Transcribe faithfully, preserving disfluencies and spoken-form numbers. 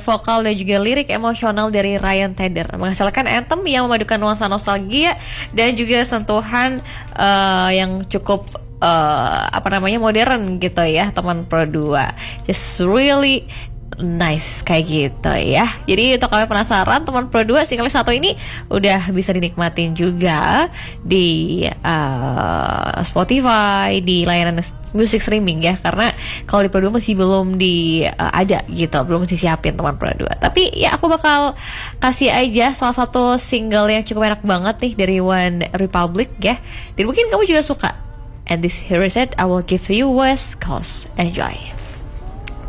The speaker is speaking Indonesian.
vokal dan juga lirik emosional dari Ryan Tedder, menghasilkan anthem yang memadukan nuansa nostalgia dan juga sentuhan uh, yang cukup uh, apa namanya modern gitu ya, teman Pro dua. Just really nice kayak gitu ya. Jadi untuk kalian penasaran, teman Pro dua single satu ini udah bisa dinikmatin juga di uh, Spotify, di layanan musik streaming ya. Karena kalau di Pro dua masih belum di uh, ada gitu, belum disiapin teman Pro dua. Tapi ya aku bakal kasih aja salah satu single yang cukup enak banget nih dari One Republic ya. Dan mungkin kamu juga suka. And this here is it, I will give to you West Coast. Enjoy.